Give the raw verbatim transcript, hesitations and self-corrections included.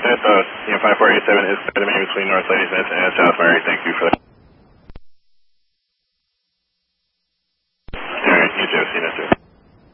Smith, uh, you know, five four eight seven is clear to me between North Ladysmith and South Murray. Thank you for that.